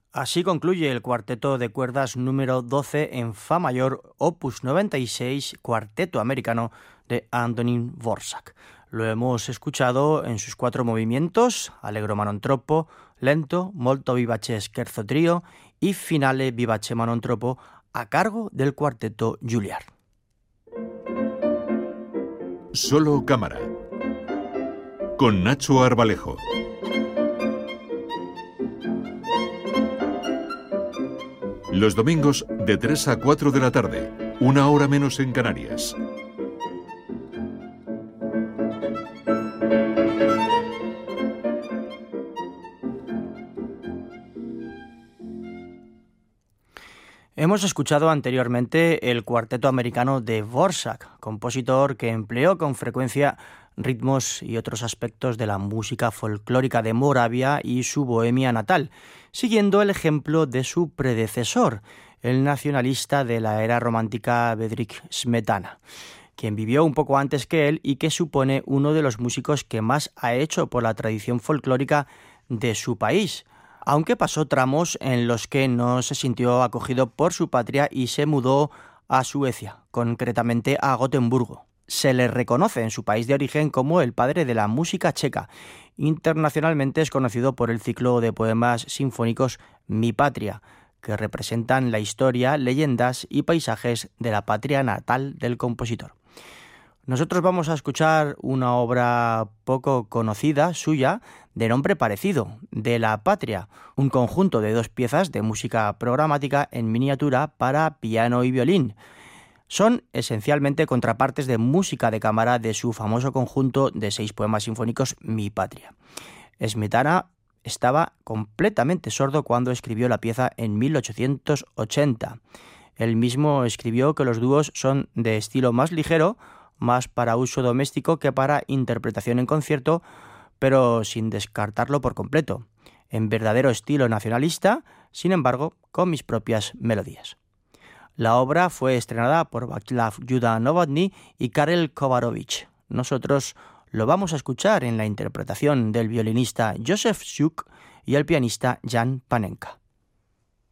Así concluye el cuarteto de cuerdas número 12 en Fa mayor, opus 96, cuarteto americano de Antonín Dvořák. Lo hemos escuchado en sus 4 movimientos: Allegro manon troppo, lento, molto vivace scherzo trio y finale vivace manon troppo, a cargo del cuarteto Juilliard. Solo cámara, con Nacho Arbalejo. Los domingos de 3 a 4 de la tarde, 1 hora menos en Canarias. Hemos escuchado anteriormente el cuarteto americano de Dvořák, compositor que empleó con frecuencia ritmos y otros aspectos de la música folclórica de Moravia y su Bohemia natal, siguiendo el ejemplo de su predecesor, el nacionalista de la era romántica Bedřich Smetana, quien vivió un poco antes que él y que supone uno de los músicos que más ha hecho por la tradición folclórica de su país, aunque pasó tramos en los que no se sintió acogido por su patria y se mudó a Suecia, concretamente a Gotemburgo. Se le reconoce en su país de origen como el padre de la música checa. Internacionalmente es conocido por el ciclo de poemas sinfónicos Mi Patria, que representan la historia, leyendas y paisajes de la patria natal del compositor. Nosotros vamos a escuchar una obra poco conocida suya, de nombre parecido, De la Patria, un conjunto de 2 piezas de música programática en miniatura para piano y violín. Son esencialmente contrapartes de música de cámara de su famoso conjunto de 6 poemas sinfónicos Mi Patria. Smetana estaba completamente sordo cuando escribió la pieza en 1880. Él mismo escribió que los dúos son de estilo más ligero, más para uso doméstico que para interpretación en concierto, pero sin descartarlo por completo, en verdadero estilo nacionalista, sin embargo, con mis propias melodías. La obra fue estrenada por Václav Juda Novotny y Karel Kovarovich. Nosotros lo vamos a escuchar en la interpretación del violinista Josef Suk y el pianista Jan Panenka.